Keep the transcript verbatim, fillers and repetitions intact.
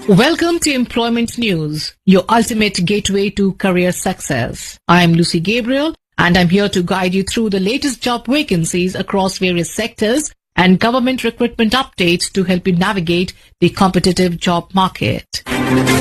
Welcome to Employment News, your ultimate gateway to career success. I am Lucy Gabriel, and I'm here to guide you through the latest job vacancies across various sectors and government recruitment updates to help you navigate the competitive job market.